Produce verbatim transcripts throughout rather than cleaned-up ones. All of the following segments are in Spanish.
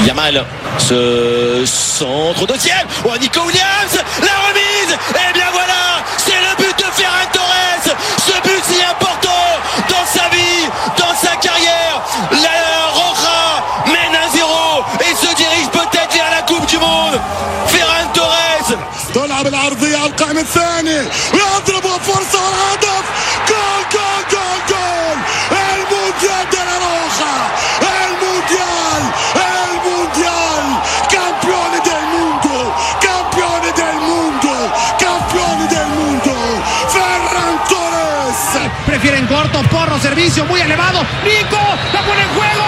Yamal, ce centre deuxième. Oh, Nico Williams, la remise. Et bien voilà, c'est le but de Ferran Torres. Ce but si important dans sa vie, dans sa carrière. La Roja mène un zéro et se dirige peut-être vers la Coupe du Monde. Ferran Torres. تلعب العرضية على القائم الثاني ويضرب فرصة والهدف. جول جول جول جول. المونديال de la Roja. El Mundial. El Mundial. Campione del mundo. Campione del mundo. Campione del mundo. Ferran Torres. Prefieren corto, Porro, servicio muy elevado. Nico, la pone en juego.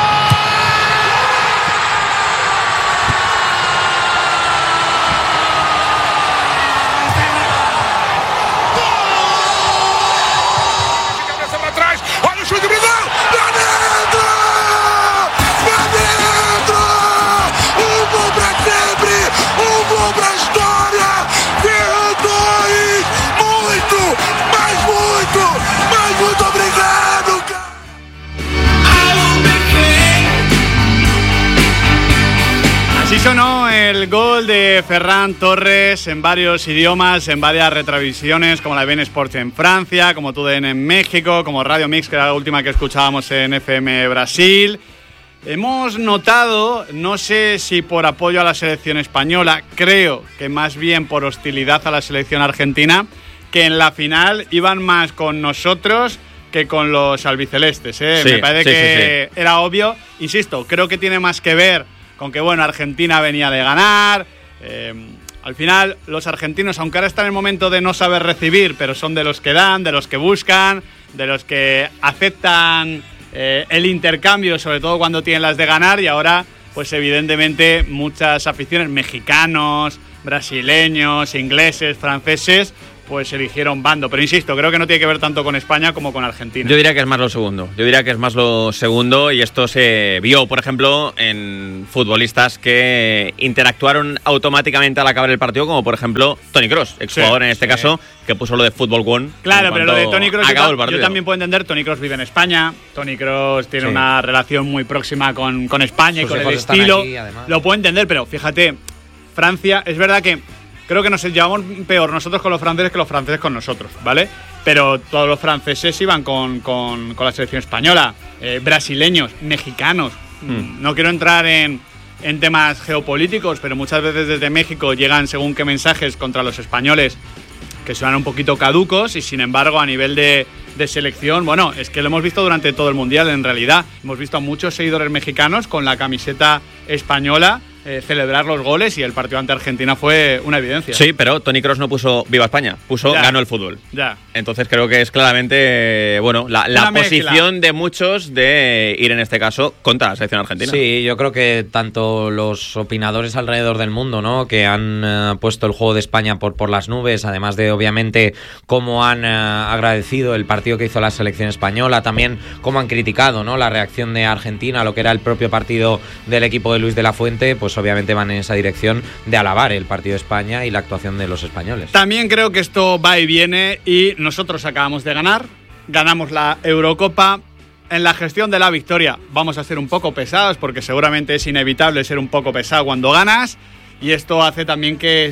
Así sonó el gol de Ferran Torres en varios idiomas, en varias retransmisiones, como la B N Sports en Francia, como T U D N en México, como Radio Mix, que era la última que escuchábamos en F M Brasil. Hemos notado, no sé si por apoyo a la selección española, creo que más bien por hostilidad a la selección argentina, que en la final iban más con nosotros que con los albicelestes, ¿eh? Sí, Me parece sí, que sí, sí. era obvio. Insisto, creo que tiene más que ver con que, bueno, Argentina venía de ganar. Eh, al final, los argentinos, aunque ahora están en el momento de no saber recibir, pero son de los que dan, de los que buscan, de los que aceptan eh, el intercambio, sobre todo cuando tienen las de ganar. Y ahora, pues evidentemente, muchas aficiones, mexicanos, brasileños, ingleses, franceses, pues eligieron bando. Pero insisto, creo que no tiene que ver tanto con España como con Argentina. Yo diría que es más lo segundo. Yo diría que es más lo segundo y esto se vio, por ejemplo, en futbolistas que interactuaron automáticamente al acabar el partido, como por ejemplo Toni Kroos, exjugador sí, en este sí. caso, que puso lo de Fútbol One. Claro, pero lo de Toni Kroos, yo, ta- yo también puedo entender. Toni Kroos vive en España. Toni Kroos tiene sí. una relación muy próxima con, con España Sus y con el estilo. Aquí, lo puedo entender, pero fíjate, Francia, es verdad que creo que nos llevamos peor nosotros con los franceses que los franceses con nosotros, ¿vale? Pero todos los franceses iban con, con, con la selección española, eh, brasileños, mexicanos. Mm. No quiero entrar en, en temas geopolíticos, pero muchas veces desde México llegan según qué mensajes contra los españoles que suenan un poquito caducos y sin embargo a nivel de, de selección, bueno, es que lo hemos visto durante todo el Mundial en realidad. Hemos visto a muchos seguidores mexicanos con la camiseta española Eh, celebrar los goles y el partido ante Argentina fue una evidencia. Sí, pero Toni Kroos no puso Viva España, puso ya, ganó el fútbol. Ya. Entonces creo que es claramente, bueno, la, la posición de muchos de ir en este caso contra la selección argentina. Sí, yo creo que tanto los opinadores alrededor del mundo, ¿no?, que han uh, puesto el juego de España por, por las nubes, además de obviamente cómo han uh, agradecido el partido que hizo la selección española, también cómo han criticado, ¿no?, la reacción de Argentina, lo que era el propio partido del equipo de Luis de la Fuente, pues obviamente van en esa dirección de alabar el partido de España y la actuación de los españoles. También creo que esto va y viene y nosotros acabamos de ganar, ganamos la Eurocopa. En la gestión de la victoria vamos a ser un poco pesados porque seguramente es inevitable ser un poco pesado cuando ganas y esto hace también que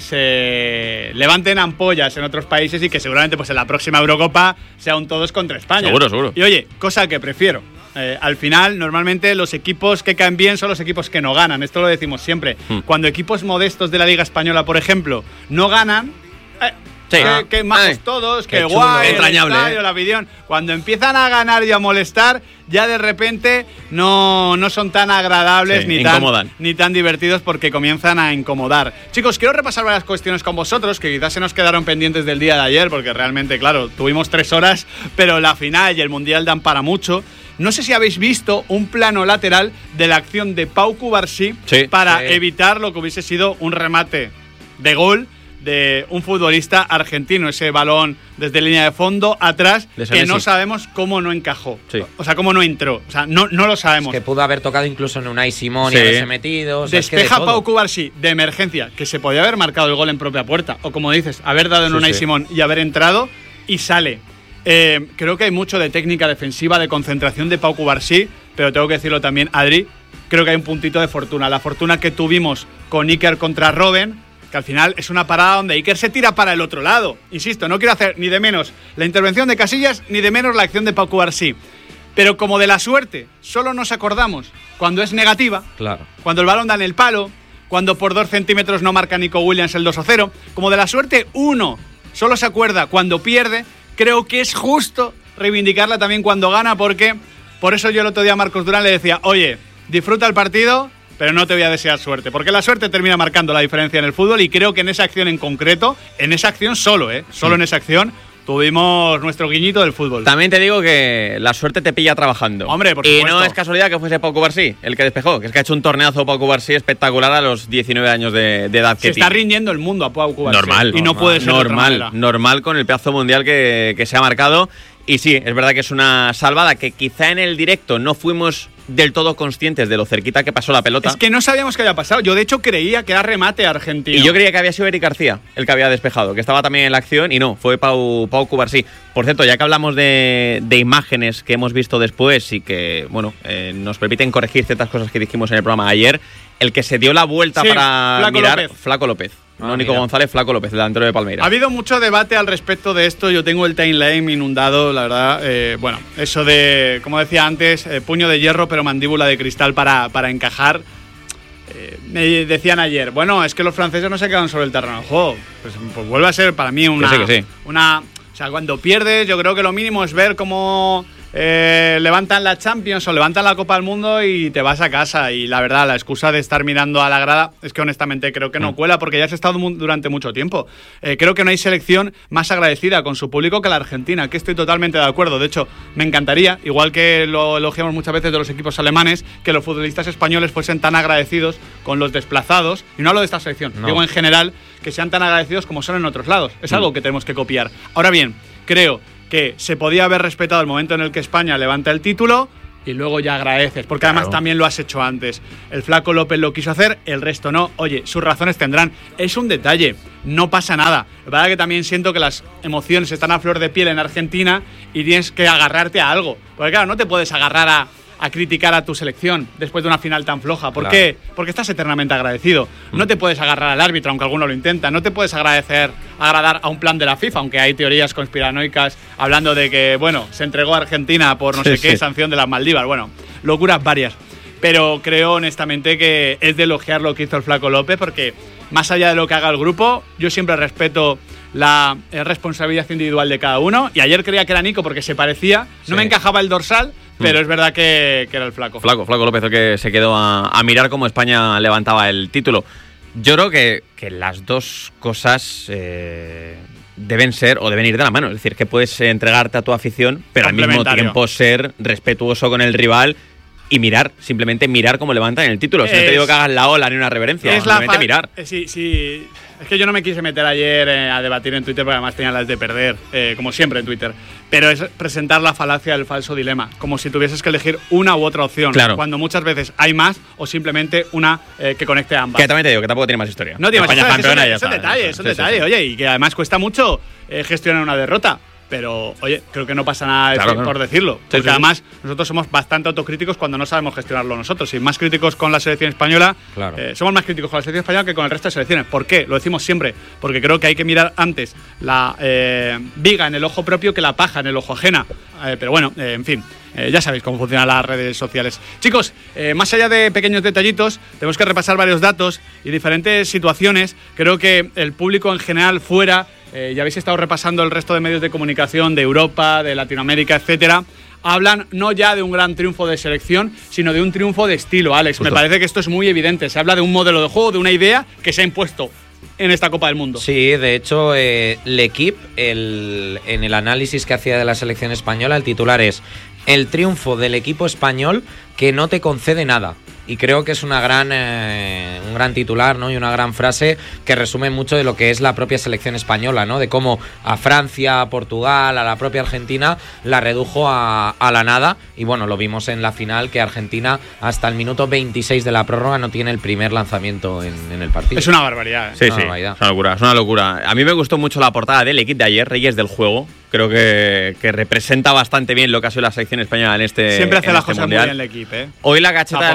se levanten ampollas en otros países y que seguramente pues en la próxima Eurocopa sea un todos contra España. Seguro, seguro. Y oye, cosa que prefiero. Eh, al final, normalmente los equipos que caen bien son los equipos que no ganan. Esto lo decimos siempre. Hmm. Cuando equipos modestos de la Liga Española, por ejemplo, no ganan, eh, sí. que, que majos Ay, todos, que guay, entrañable, el estadio, eh. la afición. Cuando empiezan a ganar y a molestar, ya de repente no, no son tan agradables sí, ni, tan, ni tan divertidos porque comienzan a incomodar. Chicos, quiero repasar varias cuestiones con vosotros que quizás se nos quedaron pendientes del día de ayer porque realmente, claro, tuvimos tres horas, pero la final y el Mundial dan para mucho. No sé si habéis visto un plano lateral de la acción de Pau Cubarsí sí, para sí. evitar lo que hubiese sido un remate de gol de un futbolista argentino. Ese balón desde línea de fondo atrás que no sabemos cómo no encajó. Sí. O sea, cómo no entró. O sea, no, no lo sabemos. Es que pudo haber tocado incluso en Unai Simón sí. y haberse metido. O sea, Despeja es que de Pau Cubarsí de emergencia, que se podía haber marcado el gol en propia puerta. O como dices, haber dado en sí, Unai sí. Simón y haber entrado y sale. Eh, creo que hay mucho de técnica defensiva, de concentración de Pau Cubarsí, pero tengo que decirlo también, Adri, creo que hay un puntito de fortuna. La fortuna que tuvimos con Iker contra Robben, que al final es una parada donde Iker se tira para el otro lado. Insisto, no quiero hacer ni de menos la intervención de Casillas, ni de menos la acción de Pau Cubarsí. Pero como de la suerte solo nos acordamos cuando es negativa, claro. cuando el balón da en el palo, cuando por dos centímetros no marca Nico Williams el dos a cero, como de la suerte uno solo se acuerda cuando pierde, creo que es justo reivindicarla también cuando gana, porque por eso yo el otro día a Marcos Durán le decía, oye, disfruta el partido, pero no te voy a desear suerte, porque la suerte termina marcando la diferencia en el fútbol, y creo que en esa acción en concreto, en esa acción solo, ¿eh? Solo sí. en esa acción, tuvimos nuestro guiñito del fútbol. También te digo que la suerte te pilla trabajando. Hombre, por y supuesto. no es casualidad que fuese Pau Cubarsí el que despejó, que es que ha hecho un torneazo Pau Cubarsí espectacular a los diecinueve años de, de edad que Se tiene. está rindiendo el mundo a Pau Cubarsí. Normal. Y no normal, puede ser normal, de otra manera. Normal con el pedazo mundial que, que se ha marcado. Y sí, es verdad que es una salvada que quizá en el directo no fuimos del todo conscientes de lo cerquita que pasó la pelota. Es que no sabíamos qué había pasado. Yo, de hecho, creía que era remate argentino. Y yo creía que había sido Eric García el que había despejado, que estaba también en la acción, y no, fue Pau, Pau Cubarsí. Por cierto, ya que hablamos de, de imágenes que hemos visto después y que, bueno, eh, nos permiten corregir ciertas cosas que dijimos en el programa de ayer, el que se dio la vuelta sí, para Flaco mirar, López. Flaco López. Ah, no Nico mira. González, Flaco López, el delantero de Palmeiras. Ha habido mucho debate al respecto de esto. Yo tengo el timeline inundado, la verdad. Eh, bueno, eso de, como decía antes, eh, puño de hierro pero mandíbula de cristal para, para encajar. Eh, me decían ayer, bueno, es que los franceses no se quedan sobre el terreno de juego. Pues, pues vuelve a ser para mí una, Que sí, que sí. una... O sea, cuando pierdes, yo creo que lo mínimo es ver cómo eh, levantan la Champions o levantan la Copa del Mundo y te vas a casa. Y la verdad, la excusa de estar mirando a la grada es que honestamente creo que no cuela, porque ya has estado mu- durante mucho tiempo. Eh, creo que no hay selección más agradecida con su público que la Argentina, que estoy totalmente de acuerdo. De hecho, me encantaría, igual que lo elogiamos muchas veces de los equipos alemanes, que los futbolistas españoles fuesen tan agradecidos con los desplazados. Y no hablo de esta selección, No. digo en general, que sean tan agradecidos como son en otros lados. Es algo que tenemos que copiar. Ahora bien, creo que se podía haber respetado el momento en el que España levanta el título y luego ya agradeces, porque Claro. además también lo has hecho antes. El Flaco López lo quiso hacer, el resto no. Oye, sus razones tendrán. Es un detalle, no pasa nada. La verdad que también siento que las emociones están a flor de piel en Argentina y tienes que agarrarte a algo. Porque claro, no te puedes agarrar a, a criticar a tu selección después de una final tan floja. ¿Por Claro. qué? Porque estás eternamente agradecido. No te puedes agarrar al árbitro, aunque alguno lo intenta. No te puedes agradecer, agradar a un plan de la FIFA, aunque hay teorías conspiranoicas hablando de que, bueno, se entregó a Argentina por no Sí, sé qué sí. sanción de las Maldivas. Bueno, locuras varias. Pero creo honestamente que es de elogiar lo que hizo el Flaco López, porque más allá de lo que haga el grupo, yo siempre respeto la eh, responsabilidad individual de cada uno. Y ayer creía que era Nico porque se parecía, no Sí. me encajaba el dorsal, pero es verdad que, que era el Flaco. Flaco, Flaco López, el que se quedó a, a mirar cómo España levantaba el título. Yo creo que, que las dos cosas eh, deben ser o deben ir de la mano. Es decir, que puedes entregarte a tu afición, pero al mismo Complementario. tiempo ser respetuoso con el rival y mirar, simplemente mirar cómo levantan el título. Si no te Es- digo que hagas la ola ni una reverencia, Es la simplemente fa- mirar. eh, sí, sí. Es que yo no me quise meter ayer eh, a debatir en Twitter porque además tenía las de perder, eh, como siempre en Twitter. Pero es presentar la falacia del falso dilema, como si tuvieses que elegir una u otra opción, Claro. cuando muchas veces hay más o simplemente una eh, que conecte a ambas. Que también te digo que tampoco tiene más historia. No tiene más España historia, campeona y ya es un está. detalle, es un Sí, sí, detalle, sí. oye, y que además cuesta mucho eh, gestionar una derrota. Pero, oye, creo que no pasa nada Claro, por claro. decirlo. Sí, Porque sí. además nosotros somos bastante autocríticos cuando no sabemos gestionarlo nosotros. Y más críticos con la selección española, Claro. eh, somos más críticos con la selección española que con el resto de selecciones. ¿Por qué? Lo decimos siempre. Porque creo que hay que mirar antes la eh, viga en el ojo propio que la paja en el ojo ajena. Eh, pero bueno, eh, en fin. Eh, ya sabéis cómo funcionan las redes sociales. Chicos, eh, más allá de pequeños detallitos, tenemos que repasar varios datos y diferentes situaciones. Creo que el público en general fuera, eh, ya habéis estado repasando el resto de medios de comunicación de Europa, de Latinoamérica, etcétera, hablan no ya de un gran triunfo de selección, sino de un triunfo de estilo, Alex. Justo. Me parece que esto es muy evidente. Se habla de un modelo de juego, de una idea que se ha impuesto en esta Copa del Mundo. Sí, de hecho, eh, L'Equipe, el, en el análisis que hacía de la selección española, el titular es el triunfo del equipo español que no te concede nada. Y creo que es una gran, eh, un gran titular, ¿no? Y una gran frase que resume mucho de lo que es la propia selección española, ¿no? De cómo a Francia, a Portugal, a la propia Argentina la redujo a, a la nada. Y bueno, lo vimos en la final, que Argentina hasta el minuto veintiséis de la prórroga no tiene el primer lanzamiento en, en el partido. Es una barbaridad. ¿eh? Sí, Una sí, barbaridad. es una locura, es una locura. A mí me gustó mucho la portada del equipo de ayer, Reyes del Juego. Creo que, que representa bastante bien lo que ha sido la selección española en este Siempre hace en las este cosas mundial. muy bien el equipo, ¿eh? Hoy la cacheta Chapo. de los Sport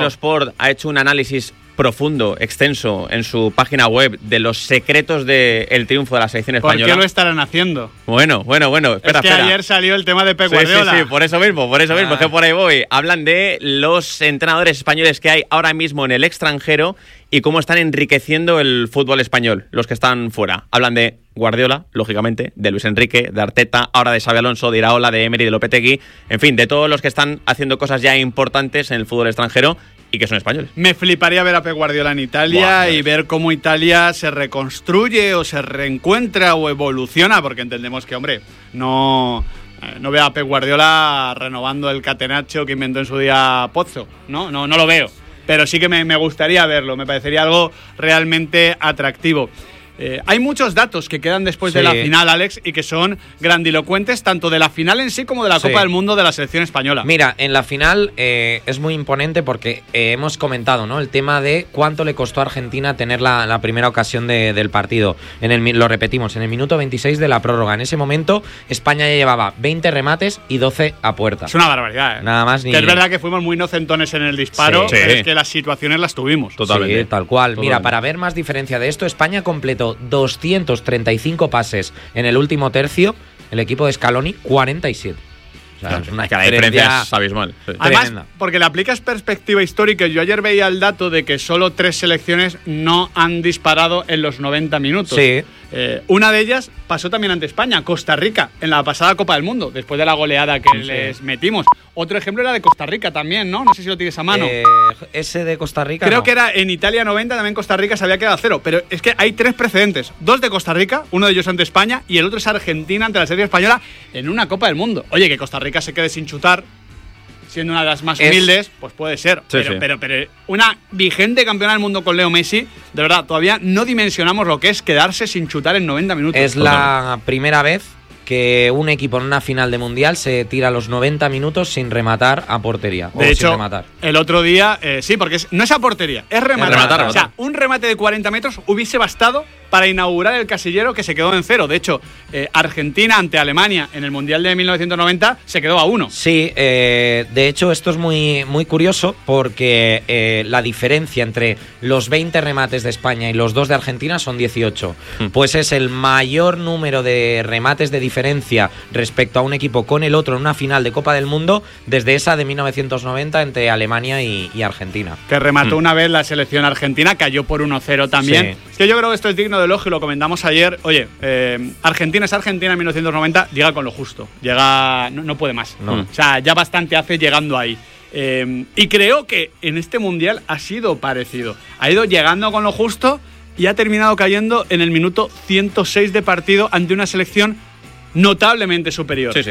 Sport ha hecho un análisis profundo, extenso, en su página web de los secretos del triunfo de la selección española. ¿Por qué lo estarán haciendo? Bueno, bueno, bueno, espera, es que espera. ayer salió el tema de Pep Sí, Guardiola. sí, sí, por eso mismo, por eso mismo, es que por ahí voy. Hablan de los entrenadores españoles que hay ahora mismo en el extranjero y cómo están enriqueciendo el fútbol español, los que están fuera. Hablan de Guardiola, lógicamente, de Luis Enrique, de Arteta, ahora de Xabi Alonso, de Iraola, de Emery, de Lopetegui, en fin, de todos los que están haciendo cosas ya importantes en el fútbol extranjero y que son españoles. Me fliparía ver a Pep Guardiola en Italia Buah, y ver cómo Italia se reconstruye o se reencuentra o evoluciona, porque entendemos que, hombre, no, eh, no veo a Pep Guardiola renovando el catenaccio que inventó en su día Pozzo, ¿no? No, no lo veo, pero sí que me, me gustaría verlo, me parecería algo realmente atractivo. Eh, hay muchos datos que quedan después Sí. de la final, Alex, y que son grandilocuentes tanto de la final en sí como de la Sí. Copa del Mundo de la selección española. Mira, en la final eh, es muy imponente porque eh, hemos comentado, ¿no? El tema de cuánto le costó a Argentina tener la, la primera ocasión de, del partido. En el, mi- lo repetimos, en el minuto veintiséis de la prórroga. En ese momento, España ya llevaba veinte remates y doce a puerta. Es una barbaridad, ¿eh? Nada más ni- Que es verdad que fuimos muy inocentones en el disparo, Sí. pero Sí. es que las situaciones las tuvimos. Totalmente. Sí, tal cual. Totalmente. Mira, para ver más diferencia de esto, España completó doscientos treinta y cinco pases en el último tercio, el equipo de Scaloni cuarenta y siete. O sea, es una Es que la diferencia diferencia es abismal. Sí. Además, tremenda. porque le aplicas perspectiva histórica. Yo ayer veía el dato de que solo tres selecciones no han disparado en los noventa minutos. Sí. Eh, una de ellas pasó también ante España, Costa Rica, en la pasada Copa del Mundo, después de la goleada que les metimos. Otro ejemplo era de Costa Rica también, ¿no? No sé si lo tienes a mano. Eh, ese de Costa Rica. Creo no. que era en Italia noventa, también Costa Rica se había quedado a cero. Pero es que hay tres precedentes. Dos de Costa Rica, uno de ellos ante España y el otro es Argentina ante la selección española en una Copa del Mundo. Oye, que Costa Rica se quede sin chutar, siendo una de las más Es- humildes, pues puede ser. Sí, pero, sí. pero, pero una vigente campeona del mundo con Leo Messi, de verdad, todavía no dimensionamos lo que es quedarse sin chutar en noventa minutos. Es la primera vez que un equipo en una final de mundial se tira los noventa minutos sin rematar a portería. o De sin hecho, rematar. el otro día, eh, sí, porque es- no es a portería, es rematar. rematar, O sea, rematar. un remate de cuarenta metros hubiese bastado para inaugurar el casillero que se quedó en cero. De hecho, eh, Argentina ante Alemania en el Mundial de mil novecientos noventa se quedó a uno. Sí, eh, de hecho esto es muy, muy curioso porque eh, la diferencia entre los veinte remates de España y los dos de Argentina son dieciocho. Hmm. Pues es el mayor número de remates de diferencia respecto a un equipo con el otro en una final de Copa del Mundo desde esa de mil novecientos noventa entre Alemania y, y Argentina. Que remató Mm. una vez la selección argentina, cayó por uno cero también. Sí. Es que yo creo que esto es digno de elogio, lo comentamos ayer. Oye, eh, Argentina es Argentina en mil novecientos noventa, llega con lo justo. Llega, no, no puede más. No. O sea, ya bastante hace llegando ahí. Eh, y creo que en este mundial ha sido parecido. Ha ido llegando con lo justo y ha terminado cayendo en el minuto ciento seis de partido ante una selección notablemente superior. Sí, sí.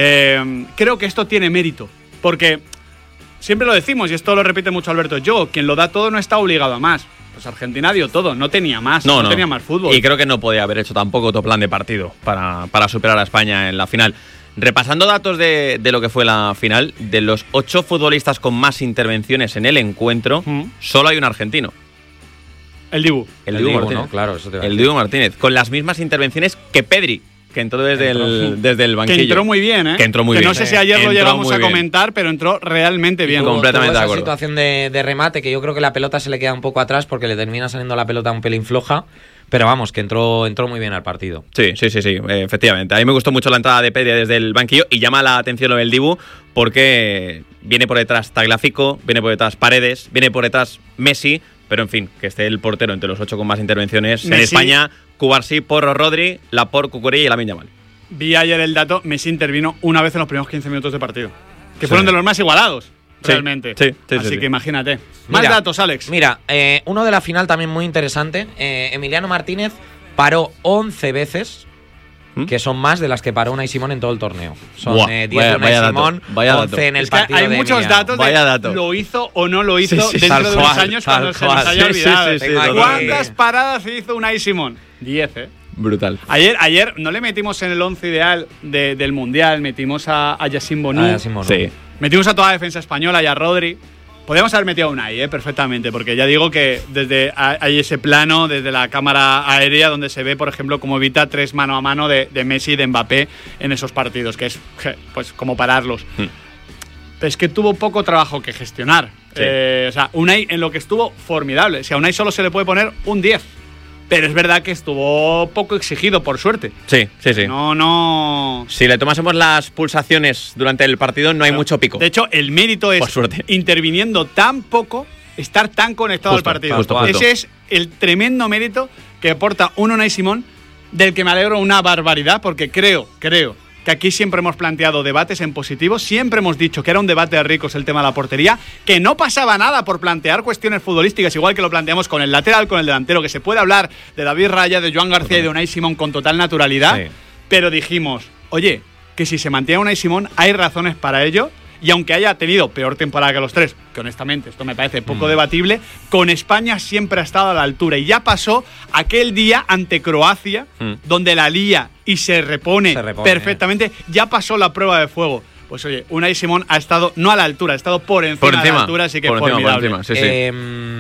Eh, creo que esto tiene mérito, porque siempre lo decimos, y esto lo repite mucho Alberto Yo, quien lo da todo no está obligado a más. Pues Argentina dio todo, no tenía más, no, No, no. tenía más fútbol. Y creo que no podía haber hecho tampoco otro plan de partido para, para superar a España en la final. Repasando datos de, de lo que fue la final, de los ocho futbolistas con más intervenciones en el encuentro, Mm. solo hay un argentino. El Dibu. El, El Dibu Dibu, Martínez. ¿no? Claro, eso te iba a El decir. Dibu Martínez, con las mismas intervenciones que Pedri, que entró desde, el, desde el banquillo. Que entró muy bien, ¿eh? Que entró muy que bien. no sé si ayer lo Entró llegamos muy a bien. comentar, pero entró realmente bien. Tuvo- completamente tuvo de esa acuerdo. situación de, de remate que yo creo que la pelota se le queda un poco atrás porque le termina saliendo la pelota un pelín floja. Pero vamos, que entró, entró muy bien al partido. Sí, sí, sí, sí, eh, efectivamente. A mí me gustó mucho la entrada de Pedri desde el banquillo y llama la atención lo del Dibu porque viene por detrás Tagliafico, viene por detrás Paredes, viene por detrás Messi, pero en fin, que esté el portero entre los ocho con más intervenciones en Messi- España, Cubarsí, Porro, Rodri, Laporte, Cucurella y Lamine Yamal. Vi ayer el dato, Messi intervino una vez en los primeros quince minutos de partido. Que Sí. fueron de los más igualados, Sí, realmente. sí, sí, Así sí, que sí. imagínate. Más Mira, datos, Alex. Mira, eh, uno de la final también muy interesante. eh, Emiliano Martínez paró once veces, ¿Mm? que son más de las que paró Unai Simón en todo el torneo. Son Buah, eh, diez vaya- de Unai vaya dato, Simón, vaya once dato. en el Es que partido hay de muchos Emiliano. datos de Vaya dato. lo hizo o no lo hizo Sí, sí, dentro tal de unos cual, años cuando tal se nos cual. haya Sí, sí, olvidado. sí, sí, Tengo aquí- ¿Cuántas paradas hizo Unai Simón? Diez, ¿eh? Brutal. Ayer, ayer no le metimos en el once ideal de- del Mundial, metimos a, a Yacine Bonou, Ah, Simón, ¿no? Sí. metimos a toda la defensa española y a Rodri. Podríamos haber metido a Unai, ¿eh? Perfectamente, porque ya digo que desde a- hay ese plano, desde la cámara aérea, donde se ve, por ejemplo, cómo evita tres mano a mano de, de Messi y de Mbappé en esos partidos, que es je, pues como pararlos. Hmm. Pero es que tuvo poco trabajo que gestionar. Sí. Eh, o sea, Unai en lo que estuvo formidable. Si a Unai solo se le puede poner un diez. Pero es verdad que estuvo poco exigido, por suerte. Sí, sí, sí. No, no. Si le tomásemos las pulsaciones durante el partido, no hay mucho pico. De hecho, el mérito es, interviniendo tan poco, estar tan conectado justo, al partido. Justo, justo. Ese es el tremendo mérito que aporta un Unai Simón, del que me alegro una barbaridad, porque creo, creo que aquí siempre hemos planteado debates en positivo, siempre hemos dicho que era un debate de ricos el tema de la portería, que no pasaba nada por plantear cuestiones futbolísticas, igual que lo planteamos con el lateral, con el delantero, que se puede hablar de David Raya, de Joan García y de Unai Simón con total naturalidad, sí. Pero dijimos, oye, que si se mantiene Unai Simón hay razones para ello, y aunque haya tenido peor temporada que los tres, que honestamente esto me parece poco mm. debatible, con España siempre ha estado a la altura. Y ya pasó aquel día ante Croacia, mm. donde la lía y se repone, se repone perfectamente. Eh. Ya pasó la prueba de fuego. Pues oye, Unai Simón ha estado no a la altura, ha estado por encima, por encima de la altura, así que por formidable. Encima, por encima, sí, sí. Eh,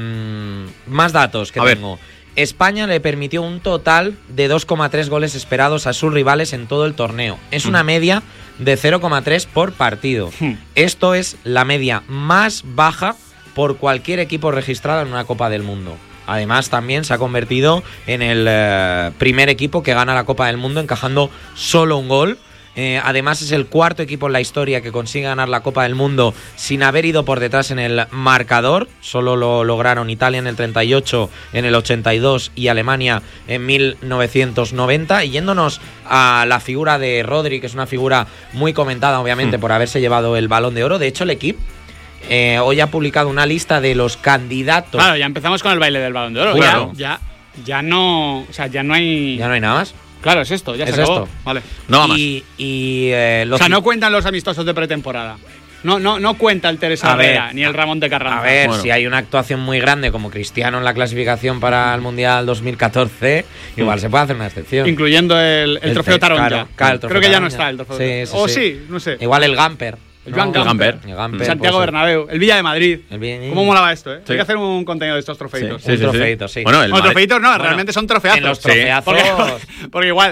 más datos que a tengo. Ver. España le permitió un total de dos coma tres goles esperados a sus rivales en todo el torneo. Es una media de cero coma tres por partido. Esto es la media más baja por cualquier equipo registrado en una Copa del Mundo. Además, también se ha convertido en el eh, primer equipo que gana la Copa del Mundo encajando solo un gol. Eh, además, es el cuarto equipo en la historia que consigue ganar la Copa del Mundo sin haber ido por detrás en el marcador. Solo lo lograron Italia en el treinta y ocho, en el ochenta y dos y Alemania en mil novecientos noventa. Y yéndonos a la figura de Rodri, que es una figura muy comentada, obviamente, mm. por haberse llevado el Balón de Oro. De hecho, el equipo eh, hoy ha publicado una lista de los candidatos. Claro, ya empezamos con el baile del Balón de Oro. Claro. Ya, ya, ya no, o sea, ya no hay. Ya no hay nada más. Claro, es esto, ya es se acabó. Esto. Vale. No va más. Y, y, eh, o sea, no cuentan los amistosos de pretemporada. No, no, no cuenta el Teresa Herrera ni el Ramón de Carranza. A ver, bueno. Si hay una actuación muy grande como Cristiano en la clasificación para el Mundial dos mil catorce, mm. igual se puede hacer una excepción. Incluyendo el, el, el trofeo Taronja. Claro, claro, el trofeo Creo que Taronja. ya no está el trofeo. Sí, sí, o sí. sí, no sé. Igual el Gamper. El Joan no, Gamper. El Gamper. Santiago Bernabéu. El Villa de Madrid. El Villa... ¿Cómo molaba esto, eh? Sí. Hay que hacer un contenido de estos trofeitos. Sí, sí, un trofeito, sí. sí. Bueno, el bueno, trofeitos no, bueno, realmente son trofeazos. En los trofeazos. Porque, porque igual,